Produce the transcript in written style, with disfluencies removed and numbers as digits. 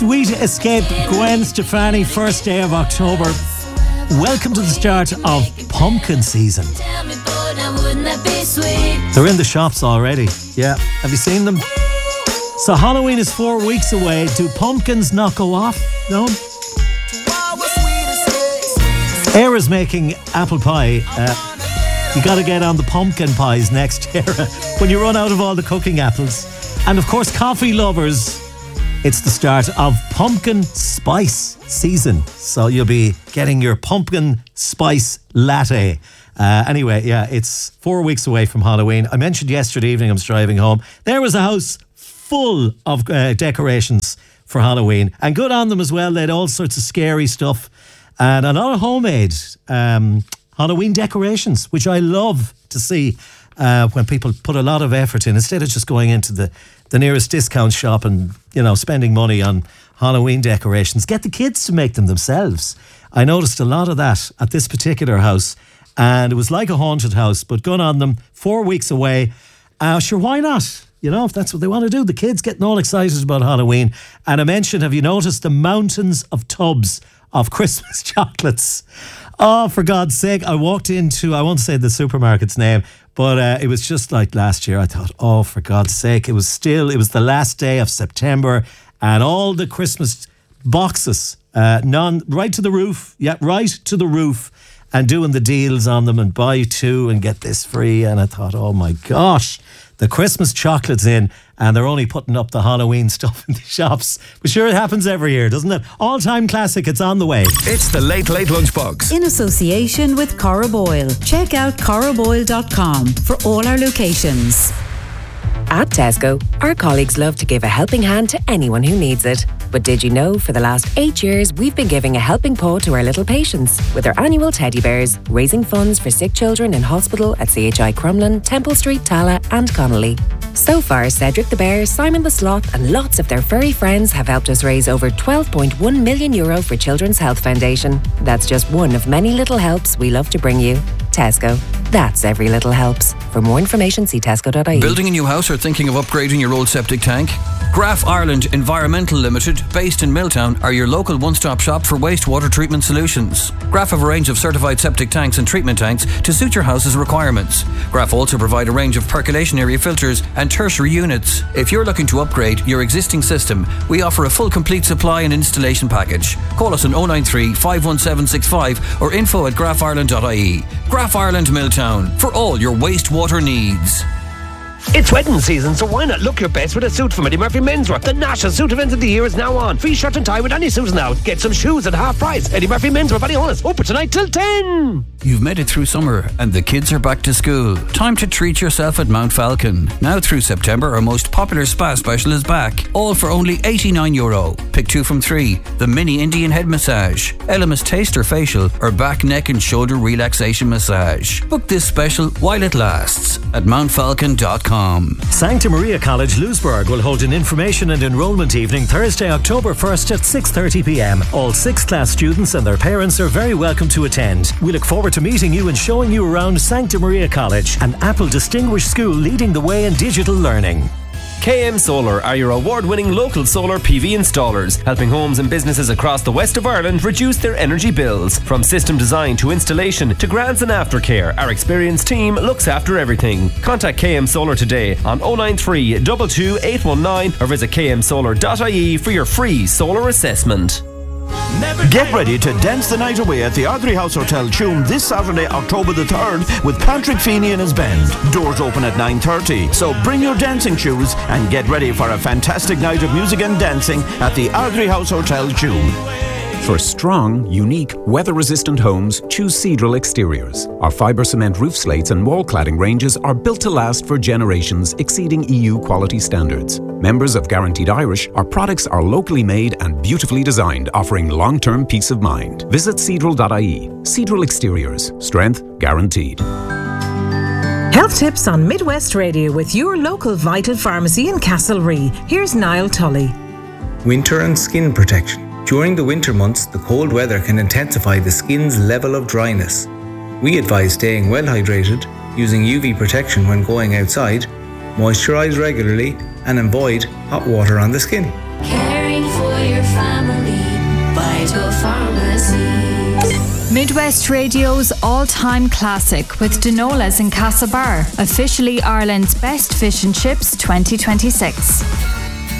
Sweet Escape, Gwen Stefani, first day of October. Welcome to the start of pumpkin season. They're in the shops already. Yeah, have you seen them? So Halloween is 4 weeks away. Do pumpkins not go off? No? Air is making apple pie. You got to get on the pumpkin pies next year when you run out of all the cooking apples. And of course, coffee lovers, it's the start of pumpkin spice season. So you'll be getting your pumpkin spice latte. Anyway, yeah, it's 4 weeks away from Halloween. I mentioned yesterday evening I was driving home. There was a house full of decorations for Halloween. And good on them as well. They had all sorts of scary stuff. And a lot of homemade Halloween decorations, which I love to see when people put a lot of effort in, instead of just going into the nearest discount shop and, you know, spending money on Halloween decorations. Get the kids to make them themselves. I noticed a lot of that at this particular house, and it was like a haunted house, but good on them. 4 weeks away. Sure, why not? You know, if that's what they want to do. The kids getting all excited about Halloween. And I mentioned, have you noticed the mountains of tubs of Christmas chocolates? Oh, for God's sake, I walked into, I won't say the supermarket's name, but it was just like last year. I thought, oh, for God's sake, it was the last day of September, and all the Christmas boxes, right to the roof, and doing the deals on them, and buy two and get this free. And I thought, oh my gosh, the Christmas chocolate's in, and they're only putting up the Halloween stuff in the shops. But sure, it happens every year, doesn't it? All-time classic, it's on the way. It's the Late Late Lunchbox. In association with Corraboyle. Check out corraboyle.com for all our locations. At Tesco, our colleagues love to give a helping hand to anyone who needs it. But did you know for the last 8 years we've been giving a helping paw to our little patients with our annual teddy bears, raising funds for sick children in hospital at CHI Crumlin, Temple Street, Tala and Connolly. So far, Cedric the Bear, Simon the Sloth and lots of their furry friends have helped us raise over €12.1 million for Children's Health Foundation. That's just one of many little helps we love to bring you. Tesco. That's every little helps. For more information, see tesco.ie. Building a new house or thinking of upgrading your old septic tank? Graf Ireland Environmental Limited, based in Milltown, are your local one-stop shop for wastewater treatment solutions. Graf have a range of certified septic tanks and treatment tanks to suit your house's requirements. Graf also provide a range of percolation area filters and tertiary units. If you're looking to upgrade your existing system, we offer a full complete supply and installation package. Call us on 093 51765 or info@grafireland.ie. Graf Ireland Milltown, for all your wastewater needs. It's wedding season, so why not look your best with a suit from Eddie Murphy Menswear? The national suit event of the year is now on. Free shirt and tie with any suit now. Get some shoes at half price. Eddie Murphy Menswear, Ballyhonus, open tonight till 10. You've made it through summer and the kids are back to school. Time to treat yourself at Mount Falcon. Now through September, our most popular spa special is back. All for only €89. Pick 2 from 3. The mini Indian head massage, Elemis taster facial, or back, neck and shoulder relaxation massage. Book this special while it lasts at mountfalcon.com. Sancta Maria College, Lewisburg will hold an information and enrolment evening Thursday, October 1st at 6:30 p.m. All 6th class students and their parents are very welcome to attend. We look forward to meeting you and showing you around Sancta Maria College, an Apple distinguished school leading the way in digital learning. KM Solar are your award-winning local solar PV installers, helping homes and businesses across the west of Ireland reduce their energy bills. From system design to installation to grants and aftercare, our experienced team looks after everything. Contact KM Solar today on 093 22 819 or visit kmsolar.ie for your free solar assessment. Get ready to dance the night away at the Ardrey House Hotel Tuam this Saturday, October the 3rd with Patrick Feeney and his band. Doors open at 9:30, so bring your dancing shoes and get ready for a fantastic night of music and dancing at the Ardrey House Hotel Tuam. For strong, unique, weather-resistant homes, choose Cedral Exteriors. Our fibre cement roof slates and wall cladding ranges are built to last for generations, exceeding EU quality standards. Members of Guaranteed Irish, our products are locally made and beautifully designed, offering long-term peace of mind. Visit Cedral.ie. Cedral Exteriors. Strength guaranteed. Health tips on Midwest Radio with your local Vital Pharmacy in Castlerea. Here's Niall Tully. Winter and skin protection. During the winter months, the cold weather can intensify the skin's level of dryness. We advise staying well hydrated, using UV protection when going outside, moisturise regularly, and avoid hot water on the skin. Caring for your Vital Pharmacies. Midwest Radio's all-time classic with Denola's in Castlebar, officially Ireland's best fish and chips 2026.